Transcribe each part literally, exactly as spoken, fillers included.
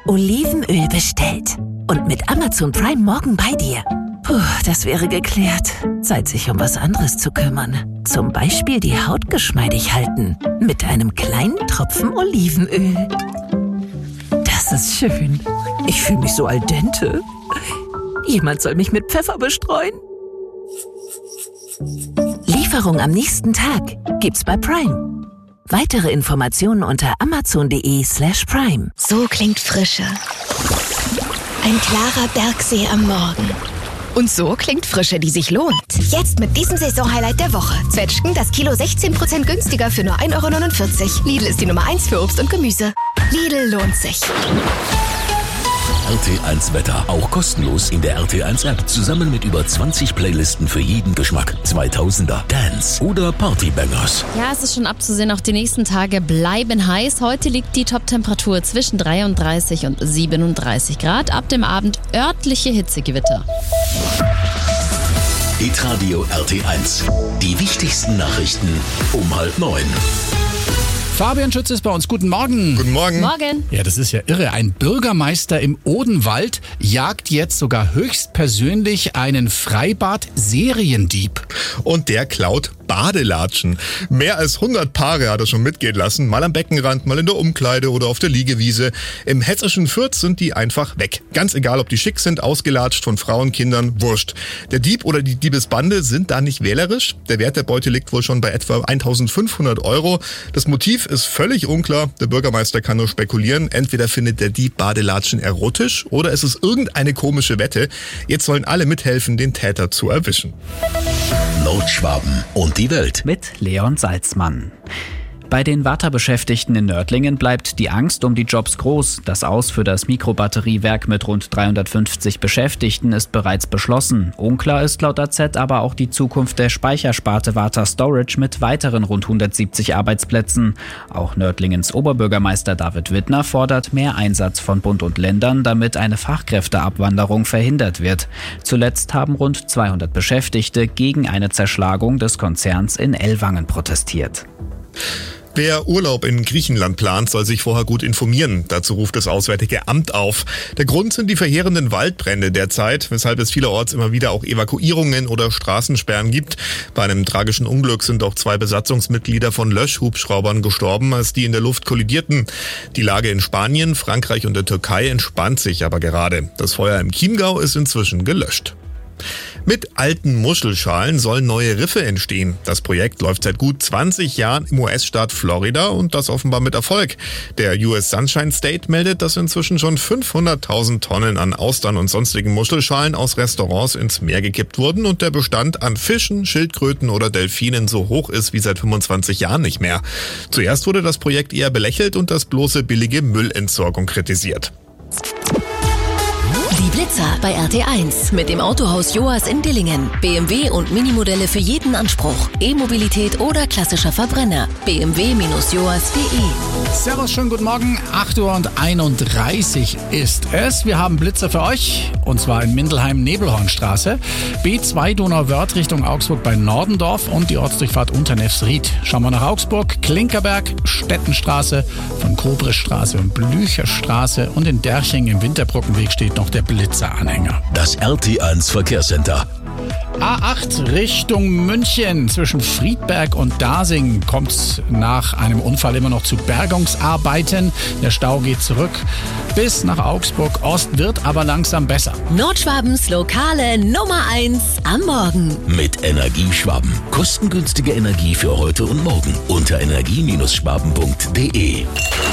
Olivenöl bestellt. Und mit Amazon Prime morgen bei dir. Puh, das wäre geklärt. Zeit, sich um was anderes zu kümmern. Zum Beispiel die Haut geschmeidig halten. Mit einem kleinen Tropfen Olivenöl. Das ist schön. Ich fühle mich so al dente. Jemand soll mich mit Pfeffer bestreuen. Lieferung am nächsten Tag gibt's bei Prime. Weitere Informationen unter amazon.de slash prime. So klingt Frische. Ein klarer Bergsee am Morgen. Und so klingt Frische, die sich lohnt. Jetzt mit diesem Saisonhighlight der Woche. Zwetschgen, das Kilo sechzehn Prozent günstiger für nur ein Euro neunundvierzig. Lidl ist die Nummer eins für Obst und Gemüse. Lidl lohnt sich. R T eins Wetter, auch kostenlos in der R T eins App. Zusammen mit über zwanzig Playlisten für jeden Geschmack. zweitausender, Dance oder Partybangers. Ja, es ist schon abzusehen, auch die nächsten Tage bleiben heiß. Heute liegt die Top-Temperatur zwischen dreiunddreißig und siebenunddreißig Grad. Ab dem Abend örtliche Hitzegewitter. Hitradio R T eins. Die wichtigsten Nachrichten um halb neun. Fabian Schütz ist bei uns. Guten Morgen. Guten Morgen. Morgen. Ja, das ist ja irre. Ein Bürgermeister im Odenwald jagt jetzt sogar höchstpersönlich einen Freibad-Seriendieb. Und der klaut Badelatschen. Mehr als hundert Paare hat er schon mitgehen lassen. Mal am Beckenrand, mal in der Umkleide oder auf der Liegewiese. Im hessischen Fürth sind die einfach weg. Ganz egal, ob die schick sind, ausgelatscht von Frauen, Kindern, wurscht. Der Dieb oder die Diebesbande sind da nicht wählerisch. Der Wert der Beute liegt wohl schon bei etwa eintausendfünfhundert Euro. Das Motiv ist völlig unklar. Der Bürgermeister kann nur spekulieren. Entweder findet der Dieb Badelatschen erotisch oder es ist irgendeine komische Wette. Jetzt sollen alle mithelfen, den Täter zu erwischen. Nordschwaben und die Welt. Mit Leon Salzmann. Bei den Warta-Beschäftigten in Nördlingen bleibt die Angst um die Jobs groß. Das Aus für das Mikrobatteriewerk mit rund dreihundertfünfzig Beschäftigten ist bereits beschlossen. Unklar ist laut A Z aber auch die Zukunft der Speichersparte Warta Storage mit weiteren rund hundertsiebzig Arbeitsplätzen. Auch Nördlingens Oberbürgermeister David Wittner fordert mehr Einsatz von Bund und Ländern, damit eine Fachkräfteabwanderung verhindert wird. Zuletzt haben rund zweihundert Beschäftigte gegen eine Zerschlagung des Konzerns in Ellwangen protestiert. Wer Urlaub in Griechenland plant, soll sich vorher gut informieren. Dazu ruft das Auswärtige Amt auf. Der Grund sind die verheerenden Waldbrände derzeit, weshalb es vielerorts immer wieder auch Evakuierungen oder Straßensperren gibt. Bei einem tragischen Unglück sind auch zwei Besatzungsmitglieder von Löschhubschraubern gestorben, als die in der Luft kollidierten. Die Lage in Spanien, Frankreich und der Türkei entspannt sich aber gerade. Das Feuer im Chiemgau ist inzwischen gelöscht. Mit alten Muschelschalen sollen neue Riffe entstehen. Das Projekt läuft seit gut zwanzig Jahren im U S-Staat Florida und das offenbar mit Erfolg. Der U S Sunshine State meldet, dass inzwischen schon fünfhunderttausend Tonnen an Austern und sonstigen Muschelschalen aus Restaurants ins Meer gekippt wurden und der Bestand an Fischen, Schildkröten oder Delfinen so hoch ist wie seit fünfundzwanzig Jahren nicht mehr. Zuerst wurde das Projekt eher belächelt und das bloße billige Müllentsorgung kritisiert. Die Blitzer bei R T eins mit dem Autohaus Joas in Dillingen. B M W und Minimodelle für jeden Anspruch. E-Mobilität oder klassischer Verbrenner. b m w Bindestrich joas Punkt d e. Servus, schönen guten Morgen. acht Uhr einunddreißig ist es. Wir haben Blitzer für euch. Und zwar in Mindelheim-Nebelhornstraße. B zwei Donauwörth Richtung Augsburg bei Nordendorf und die Ortsdurchfahrt Unternefs-Ried. Schauen wir nach Augsburg. Klinkerberg, Stettenstraße, von Kobrischstraße und Blücherstraße. Und in Derching im Winterbrückenweg steht noch der Blitzeranhänger. Das R T eins Verkehrscenter. A acht Richtung München. Zwischen Friedberg und Dasing kommt es nach einem Unfall immer noch zu Bergungsarbeiten. Der Stau geht zurück bis nach Augsburg Ost, wird aber langsam besser. Nordschwabens lokale Nummer eins am Morgen. Mit Energieschwaben. Kostengünstige Energie für heute und morgen. Unter energie schwaben punkt d e.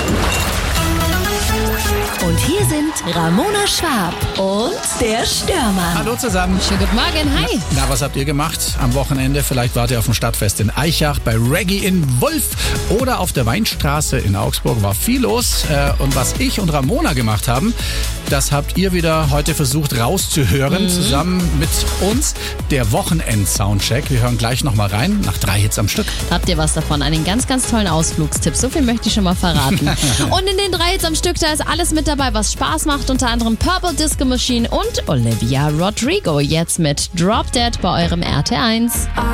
Und hier sind Ramona Schwab und der Störmann. Hallo zusammen. Schönen guten Morgen, hi. Na, was habt ihr gemacht am Wochenende? Vielleicht wart ihr auf dem Stadtfest in Aichach, bei Reggae in Wolf oder auf der Weinstraße in Augsburg. War viel los. Und was ich und Ramona gemacht haben, das habt ihr wieder heute versucht rauszuhören, mhm. zusammen mit uns. Der Wochenend-Soundcheck. Wir hören gleich nochmal rein, nach drei Hits am Stück. Habt ihr was davon? Einen ganz, ganz tollen Ausflugstipp. So viel möchte ich schon mal verraten. Und in den drei Hits am Stück, da ist alles mit dabei, was Spaß macht. Unter anderem Purple Disco Machine und Olivia Rodrigo. Jetzt mit Drop Dead bei eurem R T eins.